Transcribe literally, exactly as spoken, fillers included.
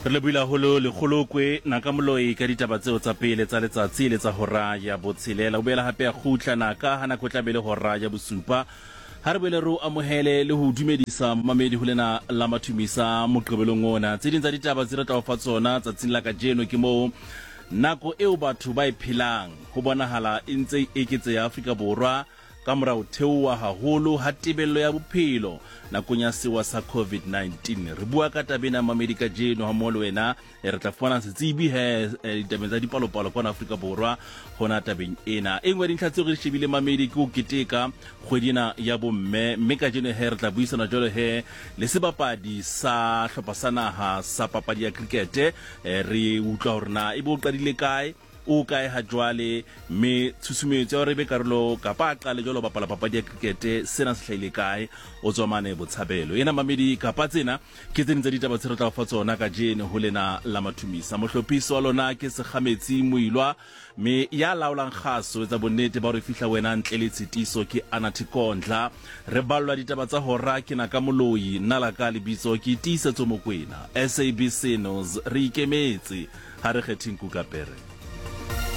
Re le buila holo le kgolokwe nakamoloi ka ditaba tseo tsa pele tsa letsatsi le tsa hora ya botshelela o bela hape a khutla naka hana go tlabele hora ya bosupa ha re bele ro amohele le ho dumedisa mamedi ho lena la mathumisa moqebelong ona tse ding tsa ditaba tse re tla o fa tsona tsatsing la kajeno ke mo nako eo batho ba iphelang ho bonahala e ntse e eketse ya Afrika Borwa ka morao theowa haholo ha tebello ya bophelo nakong ya sewa sa COVID nineteen. Re bua ka tabena mamedi ka jeno ha molo wena re tla fana setsibi he ditabeng tsa dipalopalo kwa Afrika Borwa hona tabeng ena engwe dintlha tseo re shebile mamedi ke o keteka kgwedina ya bomme mme ka jeno he re tla buisana jolo he le sebapadi sa hlopha sa naha sa papadi ya cricket re utlwa hore na e bo qadile kae o kae ha jwale me tshusumetso ya re be karolo ka pa qale jolo bapala papadi ya cricket sena se hlaile kae o tsomane botshabelo yena mamedi ka pa tsena ke tsene tsa ditaba tse re tla fa tsona ka jene ho lena la mathumisa mohlophiso wa lona ke se kgametsi moilwa me ya laolang kgaso tsa bonnete ba re fihla wena ntle le tshitiso ke Anathikondla re ballwa ditaba tsa hora ke na ka moloi nna la ka lebitso ke tiisetso mokwena S A B C News re ikemetse ha re kgething ku kapere.